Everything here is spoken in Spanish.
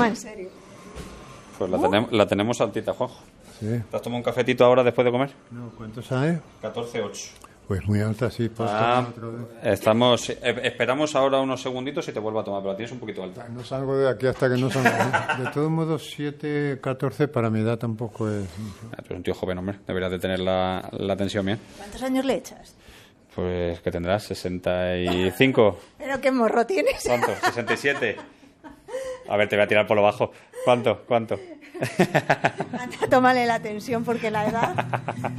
toma en serio. Pues la tenemos altita, Juanjo. Sí. ¿Te has tomado un cafetito ahora después de comer? No, ¿cuánto sabes? 14,8. Pues muy alta, sí. Esperamos ahora unos segunditos y te vuelvo a tomar, pero la tienes un poquito alta. No salgo de aquí hasta que no salga. De todos modos, 7,14 para mi edad tampoco es... Tú eres un tío joven, hombre. Deberías de tener la tensión bien. ¿Cuántos años le echas? Pues, ¿qué tendrás? ¿65? ¿Pero qué morro tienes? ¿Cuánto? ¿67? A ver, te voy a tirar por lo bajo. ¿Cuánto? Anda, tómale la tensión porque la edad...